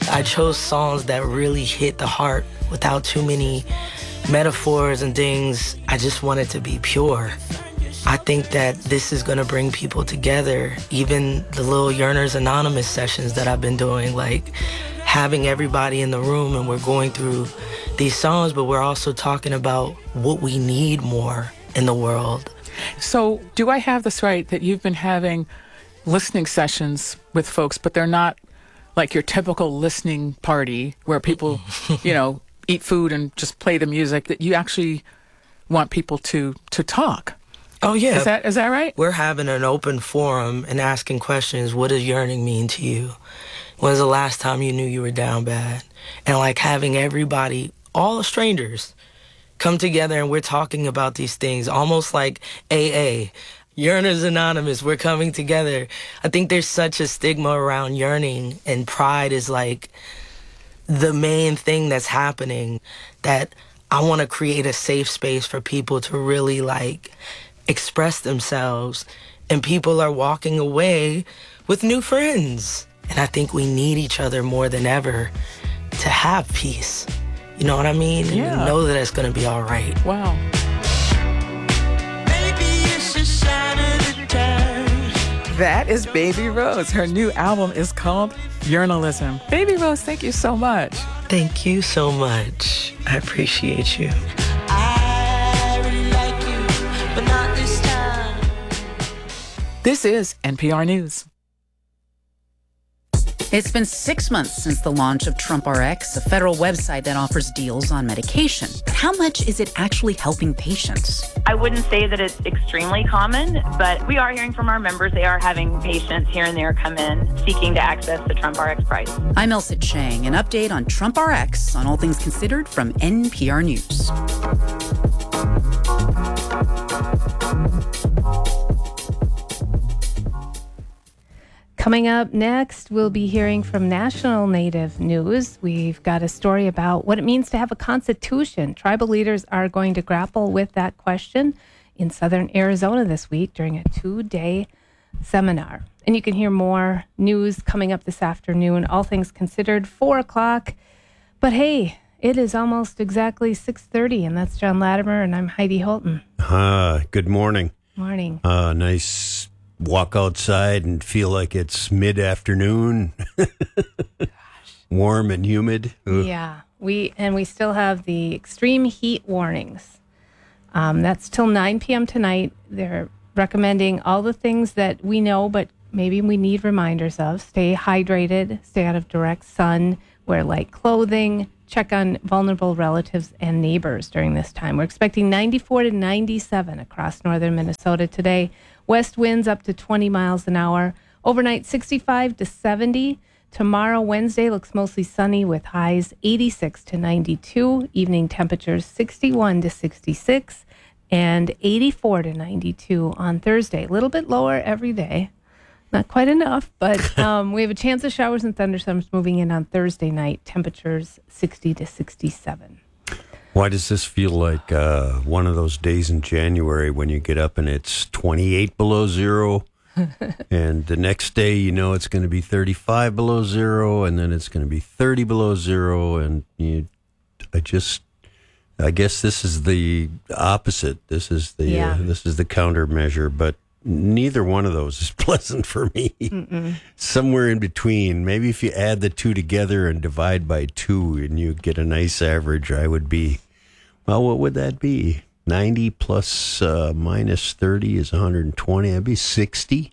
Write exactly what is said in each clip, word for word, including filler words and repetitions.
I chose songs that really hit the heart without too many metaphors and things. I just wanted to be pure. I think that this is going to bring people together. Even the little Yearners Anonymous sessions that I've been doing, like having everybody in the room and we're going through these songs, but we're also talking about what we need more in the world. So do I have this right that you've been having listening sessions with folks, but they're not like your typical listening party where people, you know, eat food and just play the music, that you actually want people to, to talk? Oh, yeah. Is that is that right? We're having an open forum and asking questions. What does yearning mean to you? When was the last time you knew you were down bad? And like having everybody, all strangers, come together and we're talking about these things, almost like A A. Yearners Anonymous, we're coming together. I think there's such a stigma around yearning, and pride is like the main thing that's happening, that I want to create a safe space for people to really like express themselves, and people are walking away with new friends. And I think we need each other more than ever to have peace. You know what I mean? Yeah. And know that it's going to be all right. Wow. That is Baby Rose. Her new album is called Yearnalism. Baby Rose, thank you so much. Thank you so much. I appreciate you. I really like you, but not this time. This is N P R News. It's been six months since the launch of TrumpRx, a federal website that offers deals on medication. But how much is it actually helping patients? I wouldn't say that it's extremely common, but we are hearing from our members. They are having patients here and there come in seeking to access the TrumpRx price. I'm Elsa Chang. An update on TrumpRx on All Things Considered from N P R News. Coming up next, we'll be hearing from National Native News. We've got a story about what it means to have a constitution. Tribal leaders are going to grapple with that question in southern Arizona this week during a two-day seminar. And you can hear more news coming up this afternoon, All Things Considered, four o'clock. But hey, it is almost exactly six thirty, and that's John Latimer, and I'm Heidi Holton. Uh, good morning. Morning. Uh, nice walk outside and feel like it's mid-afternoon. Warm and humid. Ugh. Yeah, we and we still have the extreme heat warnings. Um, that's till nine p.m. tonight. They're recommending all the things that we know, but maybe we need reminders of. Stay hydrated, stay out of direct sun, wear light clothing, check on vulnerable relatives and neighbors during this time. We're expecting ninety-four to ninety-seven across northern Minnesota today. West winds up to twenty miles an hour. Overnight, sixty-five to seventy. Tomorrow, Wednesday, looks mostly sunny with highs eighty-six to ninety-two. Evening temperatures sixty-one to sixty-six and eighty-four to ninety-two on Thursday. A little bit lower every day. Not quite enough, but um, we have a chance of showers and thunderstorms moving in on Thursday night. Temperatures sixty to sixty-seven. Why does this feel like uh, one of those days in January when you get up and it's twenty-eight below zero, and the next day you know it's going to be thirty-five below zero, and then it's going to be thirty below zero, and you, I just, I guess this is the opposite. This is the Yeah. uh, this is the countermeasure, but neither one of those is pleasant for me. Mm-mm. Somewhere in between. Maybe if you add the two together and divide by two and you get a nice average, I would be, well, what would that be? ninety plus uh, minus thirty is one hundred twenty. That'd be sixty.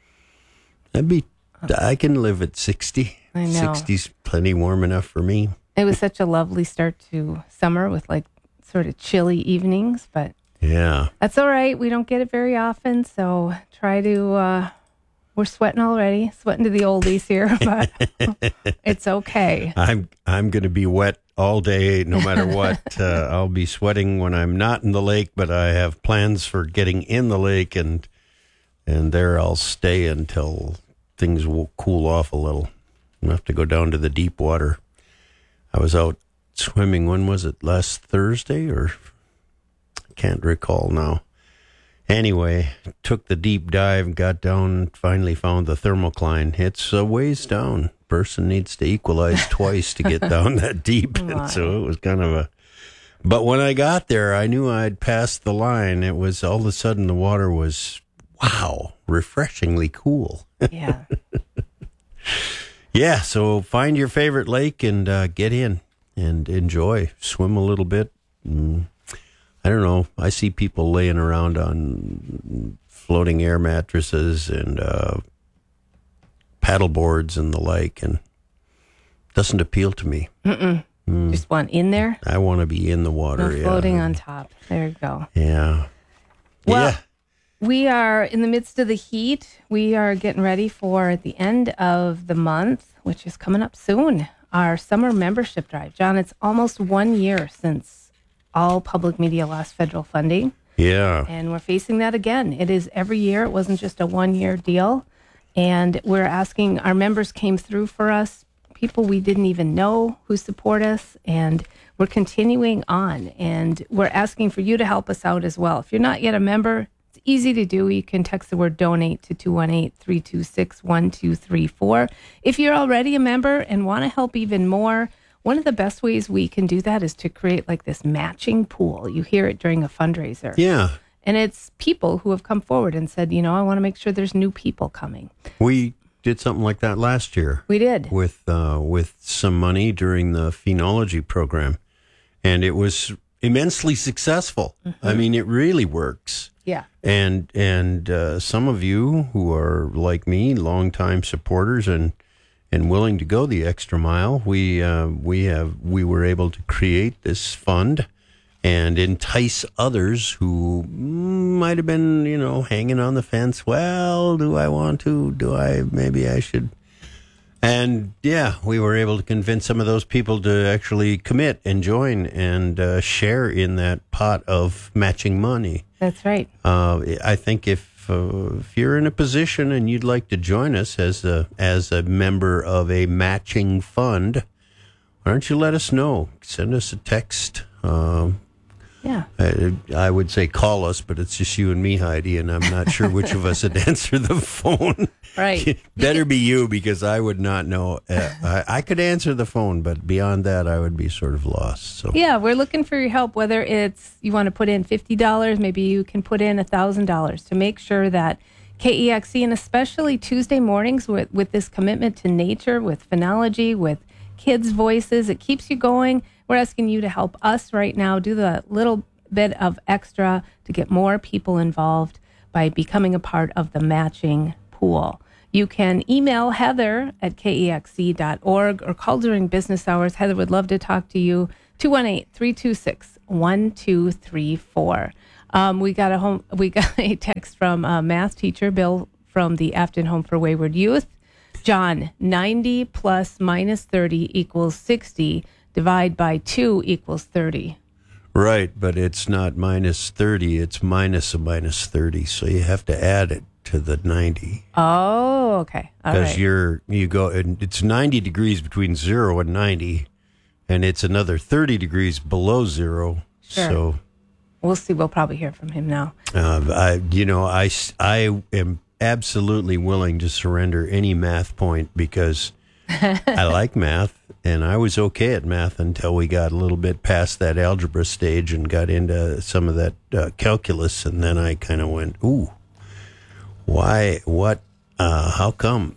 That'd be, I can live at sixty. I know. sixty's plenty warm enough for me. It was such a lovely start to summer with like sort of chilly evenings, but Yeah. that's all right. We don't get it very often, so try to, uh, we're sweating already, sweating to the oldies here, but it's okay. I'm I'm going to be wet all day, no matter what. uh, I'll be sweating when I'm not in the lake, but I have plans for getting in the lake, and and there I'll stay until things will cool off a little. I'll have to go down to the deep water. I was out swimming, when was it, last Thursday, or I can't recall now. Anyway, took the deep dive, got down, finally found the thermocline. It's a ways down. Person needs to equalize twice to get down that deep. And so it was kind of a... But when I got there, I knew I'd passed the line. It was all of a sudden the water was, wow, refreshingly cool. Yeah. Yeah, so find your favorite lake and uh, get in and enjoy. Swim a little bit. Mm. I don't know. I see people laying around on floating air mattresses and uh, paddle boards and the like, and it doesn't appeal to me. Mm-mm. Mm. Just want in there? I want to be in the water. No floating yeah. on top. There you go. Yeah. Well, yeah. We are in the midst of the heat. We are getting ready for the end of the month, which is coming up soon, our summer membership drive. John, it's almost one year since all public media lost federal funding. Yeah. And we're facing that again. It is every year. It wasn't just a one-year deal. And we're asking, our members came through for us, people we didn't even know who support us, and we're continuing on. And we're asking for you to help us out as well. If you're not yet a member, it's easy to do. You can text the word donate to two one eight, three two six, one two three four. If you're already a member and want to help even more, one of the best ways we can do that is to create like this matching pool. You hear it during a fundraiser. Yeah. And it's people who have come forward and said, you know, I want to make sure there's new people coming. We did something like that last year. We did. With uh, with some money during the phenology program. And it was immensely successful. Mm-hmm. I mean, it really works. Yeah. And, and uh, some of you who are like me, longtime supporters and and willing to go the extra mile, we uh, we have we were able to create this fund and entice others who might have been, you know, hanging on the fence. Well, do I want to? Do I? Maybe I should. And yeah, we were able to convince some of those people to actually commit and join and uh, share in that pot of matching money. That's right. Uh, I think if. Uh, if you're in a position and you'd like to join us as a as a member of a matching fund, why don't you let us know? Send us a text. Uh, yeah. I, I would say call us, but it's just you and me, Heidi, and I'm not sure which of us would answer the phone. Right. Better be you, because I would not know. Uh, I, I could answer the phone, but beyond that, I would be sort of lost. So yeah, we're looking for your help, whether it's you want to put in fifty dollars, maybe you can put in one thousand dollars to make sure that K E X C, and especially Tuesday mornings with, with this commitment to nature, with phenology, with kids' voices, it keeps you going. We're asking you to help us right now do the little bit of extra to get more people involved by becoming a part of the matching pool. You can email Heather at K E X C dot org or call during business hours. Heather would love to talk to you. two one eight, three two six, one two three four. Um, we got a home. We got a text from a math teacher, Bill, from the Afton Home for Wayward Youth. John, ninety plus minus thirty equals sixty. Divide by two equals thirty. Right, but it's not minus thirty. It's minus a minus thirty. So you have to add it to the ninety. Oh, okay. Because right. you're you go and it's ninety degrees between zero and ninety, and it's another thirty degrees below zero. Sure. So we'll see. We'll probably hear from him now. Uh, I, you know, I, I am absolutely willing to surrender any math point because I like math, and I was okay at math until we got a little bit past that algebra stage and got into some of that uh, calculus, and then I kind of went, ooh, why, what, uh, how come?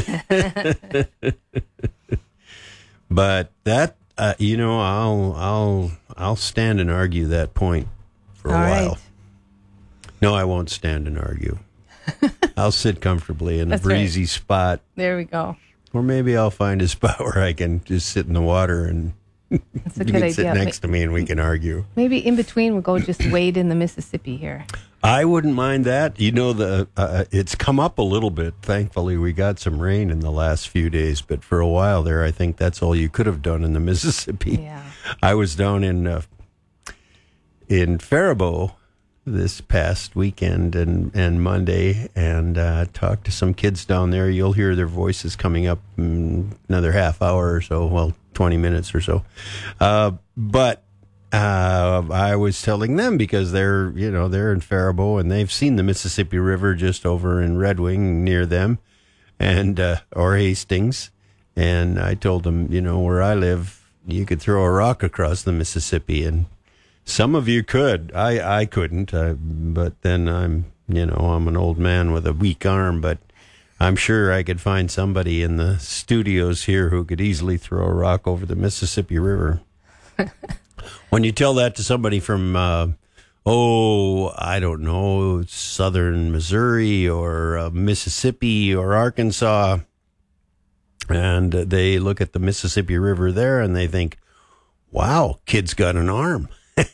But that, uh, you know, I'll, I'll, I'll stand and argue that point for a All while. right. No, I won't stand and argue. I'll sit comfortably in a That's breezy right. spot. There we go. Or maybe I'll find a spot where I can just sit in the water and That's a you good can idea. sit next to me and we can argue. Maybe in between we'll go just wade in the Mississippi here. I wouldn't mind that. You know, the uh, it's come up a little bit. Thankfully, we got some rain in the last few days, but for a while there, I think that's all you could have done in the Mississippi. Yeah. I was down in uh, in Faribault this past weekend and, and Monday, and uh, talked to some kids down there. You'll hear their voices coming up in another half hour or so, well, twenty minutes or so. Uh, but uh, I was telling them because they're, you know, they're in Faribault and they've seen the Mississippi River just over in Red Wing near them, and uh, or Hastings. And I told them, you know, where I live, you could throw a rock across the Mississippi, and some of you could. I, I couldn't, uh, but then I'm, you know, I'm an old man with a weak arm, but I'm sure I could find somebody in the studios here who could easily throw a rock over the Mississippi River. When you tell that to somebody from, uh, oh, I don't know, southern Missouri or uh, Mississippi or Arkansas, and they look at the Mississippi River there and they think, wow, kid's got an arm.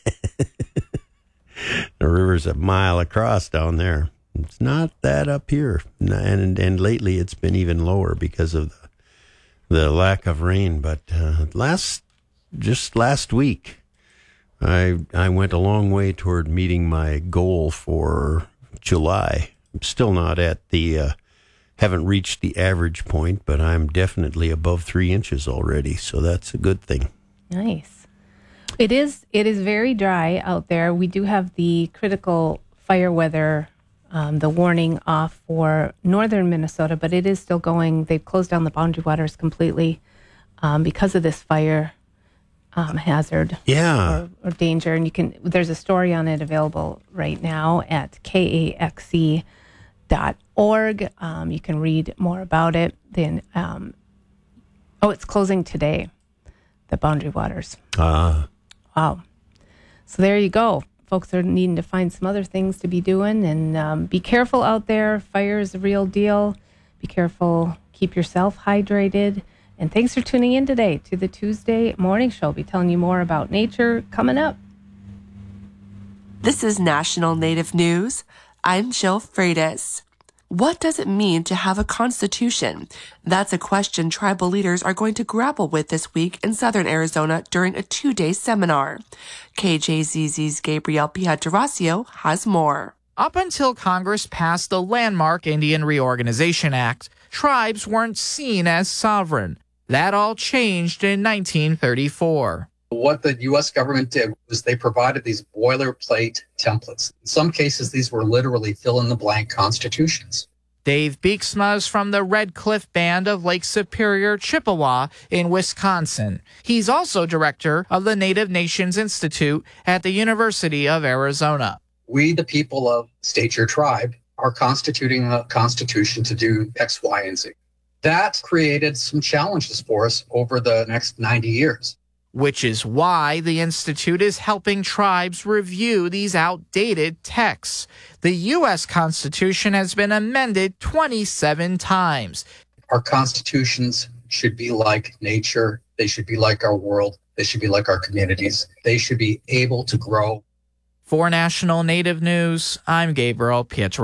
The river's a mile across down there. It's not that up here. And and lately it's been even lower because of the, the lack of rain. But uh, last just last week, I I went a long way toward meeting my goal for July. I'm still not at the, uh, haven't reached the average point, but I'm definitely above three inches already. So that's a good thing. Nice. It is it is very dry out there. We do have the critical fire weather, um, the warning off for northern Minnesota, but it is still going. They've closed down the Boundary Waters completely um, because of this fire um, hazard yeah. or, or danger. And you can there's a story on it available right now at K A X E dot org. Um, you can read more about it. Then, um, oh, it's closing today, the Boundary Waters. Ah. Uh. Wow. So there you go. Folks are needing to find some other things to be doing, and um, be careful out there. Fire is a real deal. Be careful. Keep yourself hydrated. And thanks for tuning in today to the Tuesday Morning Show. I'll be telling you more about nature coming up. This is National Native News. I'm Jill Freitas. What does it mean to have a constitution? That's a question tribal leaders are going to grapple with this week in southern Arizona during a two-day seminar. K J Z Z's Gabriel Pietrasio has more. Up until Congress passed the landmark Indian Reorganization Act, tribes weren't seen as sovereign. That all changed in nineteen thirty-four. What the U S government did was they provided these boilerplate templates. In some cases, these were literally fill-in-the-blank constitutions. Dave Beeksma is from the Red Cliff Band of Lake Superior, Chippewa in Wisconsin. He's also director of the Native Nations Institute at the University of Arizona. We, the people of State Your Tribe, are constituting a constitution to do X, Y, and Z. That created some challenges for us over the next ninety years. Which is why the Institute is helping tribes review these outdated texts. The U S Constitution has been amended twenty-seven times. Our constitutions should be like nature. They should be like our world. They should be like our communities. They should be able to grow. For National Native News, I'm Gabriel Pietrasio.